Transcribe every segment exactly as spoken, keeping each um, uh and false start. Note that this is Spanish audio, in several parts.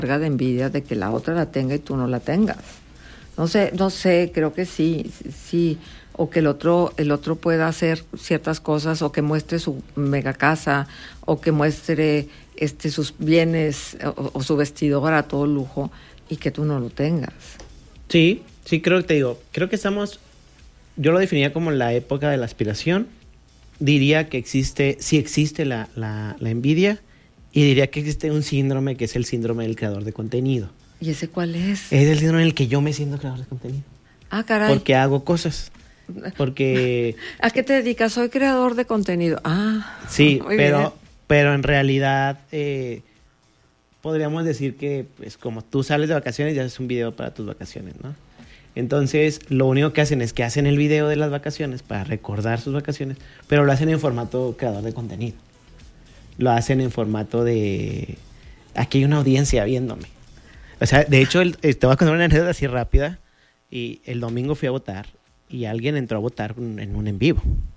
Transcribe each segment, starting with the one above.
carga de envidia de que la otra la tenga y tú no la tengas. No sé, no sé, creo que sí, sí, o que el otro, el otro pueda hacer ciertas cosas, o que muestre su mega casa, o que muestre este sus bienes, o, o su vestidor a todo lujo, y que tú no lo tengas. Sí, sí, creo que te digo, creo que estamos, yo lo definiría como la época de la aspiración, diría que existe, sí existe la, la, la envidia, y diría que existe un síndrome que es el síndrome del creador de contenido. ¿Y ese cuál es? Es el síndrome en el que yo me siento creador de contenido. Ah, caray. Porque hago cosas. Porque... ¿A qué te dedicas? Soy creador de contenido. Ah, sí, pero, bien. pero en realidad eh, podríamos decir que pues como tú sales de vacaciones y haces un video para tus vacaciones, ¿no? Entonces lo único que hacen es que hacen el video de las vacaciones para recordar sus vacaciones, pero lo hacen en formato creador de contenido. Lo hacen en formato de... Aquí hay una audiencia viéndome. O sea, de hecho, el, te voy a contar una anécdota así rápida. Y el domingo fui a votar y alguien entró a votar en un en vivo.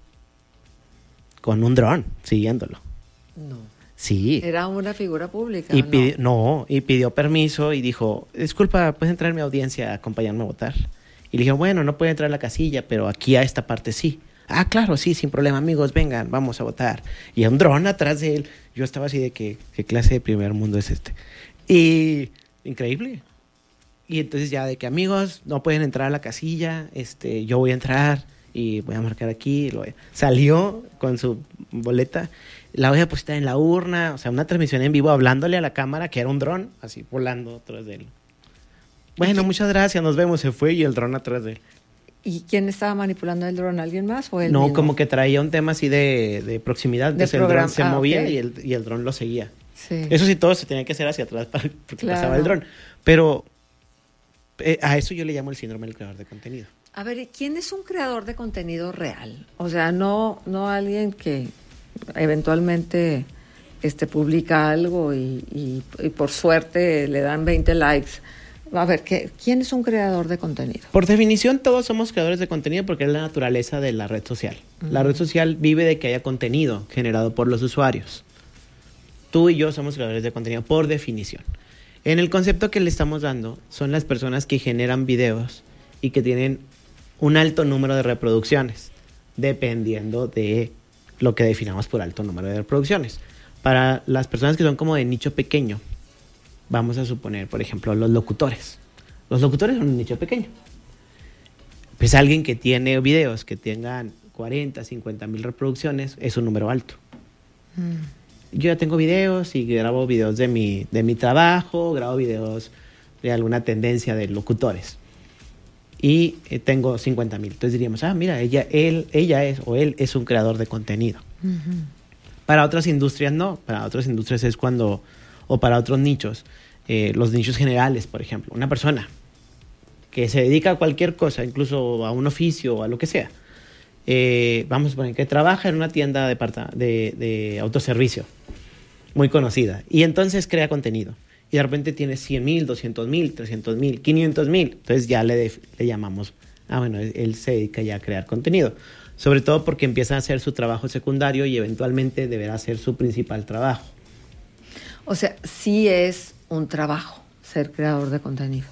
Con un dron, siguiéndolo. No. Sí. Era una figura pública. Y ¿no? Pidió, no, y pidió permiso y dijo, disculpa, ¿puedes entrar en mi audiencia a acompañarme a votar? Y le dije, bueno, no puede entrar a la casilla, pero aquí a esta parte sí. Ah, claro, sí, sin problema, amigos, vengan, vamos a votar. Y un dron atrás de él. Yo estaba así de que, ¿qué clase de primer mundo es este? Y... increíble. Y entonces ya de que amigos no pueden entrar a la casilla, este, yo voy a entrar y voy a marcar aquí. Lo voy a... Salió con su boleta, la voy a depositar en la urna, o sea, una transmisión en vivo hablándole a la cámara que era un dron, así volando atrás de él. Bueno, muchas gracias, nos vemos, se fue y el dron atrás de él. ¿Y quién estaba manipulando el dron? ¿Alguien más o él No, mismo? como que traía un tema así de, de proximidad, de entonces el dron se ah, movía okay. y, el, y el dron lo seguía. Sí. Eso sí, todo se tenía que hacer hacia atrás para, porque claro. pasaba el dron. Pero eh, a eso yo le llamo el síndrome del creador de contenido. A ver, ¿quién es un creador de contenido real? O sea, no, no alguien que eventualmente este, publica algo y, y, y por suerte le dan veinte likes. A ver, ¿qué, ¿quién es un creador de contenido? Por definición, todos somos creadores de contenido porque es la naturaleza de la red social. Uh-huh. La red social vive de que haya contenido generado por los usuarios. Tú y yo somos creadores de contenido por definición. En el concepto que le estamos dando son las personas que generan videos y que tienen un alto número de reproducciones, dependiendo de lo que definamos por alto número de reproducciones. Para las personas que son como de nicho pequeño, vamos a suponer, por ejemplo, los locutores. Los locutores son un nicho pequeño. Pues alguien que tiene videos que tengan cuarenta, cincuenta mil reproducciones es un número alto. Mm. Yo ya tengo videos y grabo videos de mi, de mi trabajo, grabo videos de alguna tendencia de locutores. Y eh, tengo cincuenta mil. Entonces diríamos, ah, mira, ella, él, ella es o él es un creador de contenido. Uh-huh. Para otras industrias no. Para otras industrias es cuando, o para otros nichos, eh, los nichos generales, por ejemplo. Una persona que se dedica a cualquier cosa, incluso a un oficio o a lo que sea. Eh, vamos a suponer que trabaja en una tienda de, de, de autoservicio muy conocida y entonces crea contenido y de repente tiene cien mil, doscientos mil, trescientos mil, quinientos mil, entonces ya le, def- le llamamos, ah bueno, él se dedica ya a crear contenido, sobre todo porque empieza a hacer su trabajo secundario y eventualmente deberá ser su principal trabajo. O sea, sí es un trabajo ser creador de contenido.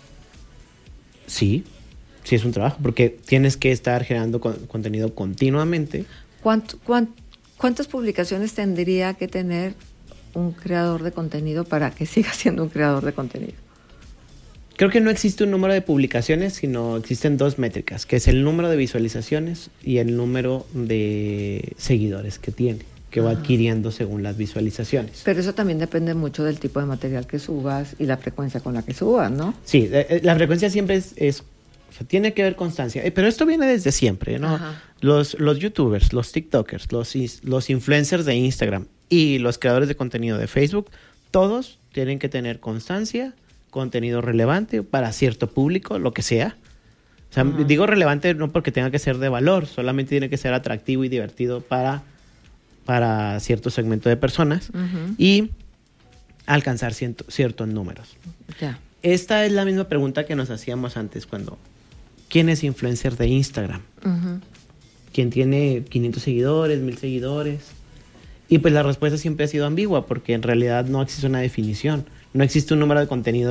Sí. Sí, es un trabajo, porque tienes que estar generando con, contenido continuamente. ¿Cuánto, cuán, ¿Cuántas publicaciones tendría que tener un creador de contenido para que siga siendo un creador de contenido? Creo que no existe un número de publicaciones, sino existen dos métricas, que es el número de visualizaciones y el número de seguidores que tiene, que va adquiriendo según las visualizaciones. Pero eso también depende mucho del tipo de material que subas y la frecuencia con la que subas, ¿no? Sí, la frecuencia siempre es... es O sea, tiene que haber constancia. Pero esto viene desde siempre, ¿no? Los, los youtubers, los tiktokers, los, los influencers de Instagram y los creadores de contenido de Facebook, todos tienen que tener constancia, contenido relevante para cierto público, lo que sea. O sea, uh-huh. digo relevante no porque tenga que ser de valor, solamente tiene que ser atractivo y divertido para, para cierto segmento de personas uh-huh. y alcanzar ciento, ciertos números. Yeah. Esta es la misma pregunta que nos hacíamos antes cuando... ¿Quién es influencer de Instagram? Uh-huh. ¿Quién tiene quinientos seguidores, mil seguidores? Y pues la respuesta siempre ha sido ambigua porque en realidad no existe una definición. No existe un número de contenido